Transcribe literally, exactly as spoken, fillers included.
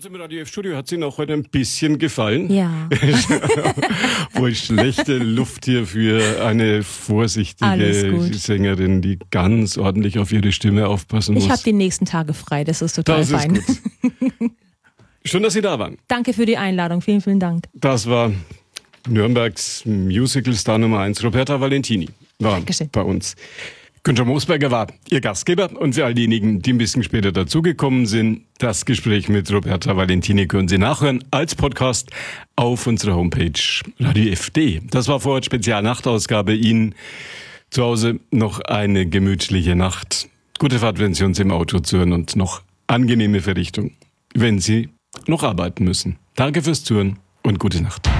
uns im Radio F-Studio hat es Ihnen auch heute ein bisschen gefallen. Ja. Wohl schlechte Luft hier für eine vorsichtige Sängerin, die ganz ordentlich auf ihre Stimme aufpassen muss. Ich habe die nächsten Tage frei, das ist total das fein. Ist gut. Schön, dass Sie da waren. Danke für die Einladung, vielen, vielen Dank. Das war Nürnbergs Musical-Star Nummer eins, Roberta Valentini, war Dankeschön. Bei uns. Günther Moosberger war Ihr Gastgeber und für all diejenigen, die ein bisschen später dazugekommen sind, das Gespräch mit Roberta Valentini können Sie nachhören als Podcast auf unserer Homepage Radio F D. Das war vorher Spezialnachtausgabe. Ihnen zu Hause noch eine gemütliche Nacht. Gute Fahrt, wenn Sie uns im Auto zuhören und noch angenehme Verrichtung, wenn Sie noch arbeiten müssen. Danke fürs Zuhören und gute Nacht.